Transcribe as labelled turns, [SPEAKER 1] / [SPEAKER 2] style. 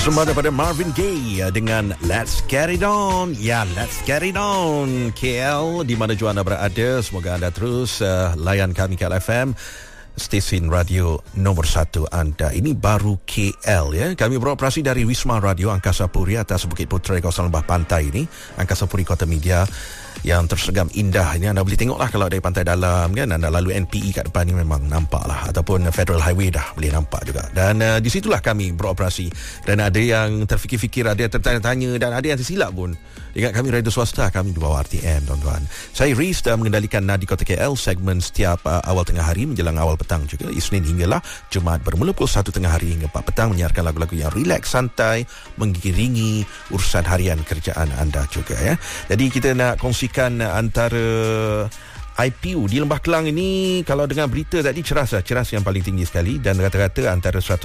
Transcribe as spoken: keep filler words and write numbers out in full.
[SPEAKER 1] Bersama daripada Marvin Gaye dengan Let's Get It On. Ya, Let's Get It On K L, di mana jua anda berada. Semoga anda terus uh, layan kami K L F M, stesen radio nomor satu anda. Ini baru K L ya. Kami beroperasi dari Wisma Radio Angkasa Puri atas Bukit Putera, kawasan lembah pantai ini. Angkasa Puri Kota Media yang tersegam indah ini. Anda boleh tengoklah kalau dari pantai dalam kan. Anda lalu N P E kat depan ni memang nampak lah. Ataupun Federal Highway dah boleh nampak juga. Dan uh, di situlah kami beroperasi. Dan ada yang terfikir-fikir, ada yang tertanya-tanya, dan ada yang tersilap pun. Ingat kami radio swasta, kami di bawah R T M, tuan-tuan. Saya Riz dan mengendalikan Nadi Kota K L, segmen setiap uh, awal tengah hari menjelang awal petang juga. Isnin hinggalah Jumaat bermula pukul satu tengah hari hingga empat petang, menyiarkan lagu-lagu yang rileks, santai, mengiringi urusan harian kerjaan anda juga ya. Jadi kita nak kongsikan antara I P U di Lembah Kelang ini. Kalau dengan berita tadi, ceras lah, ceras yang paling tinggi sekali, dan rata-rata antara seratus